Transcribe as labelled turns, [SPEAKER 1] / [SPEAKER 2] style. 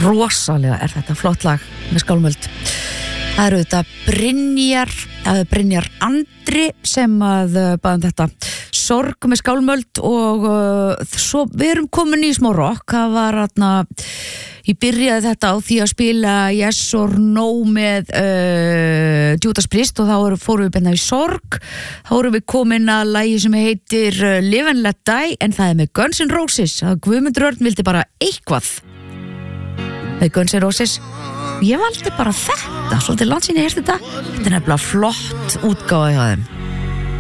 [SPEAKER 1] rosalega er þetta flott lag með skálmöld. Það eru þetta Brynjar Andri sem að baðum þetta sorg með skálmöld og svo við erum komin í smá rock. Það var ég byrjaði þetta á því að spila Yes or No með Judas Priest og þá fórum við beinna í sorg. Þá erum við komin að lagi sem heitir Live and Let Die en það með Guns N' Roses. Guðmundur Örn vildi bara eitthvað með Guns N' Roses. Ég valdi bara þetta, svolítið langt síðan ég heyrti þetta. Þetta er nefnilega flott útgáfa hjá þeim.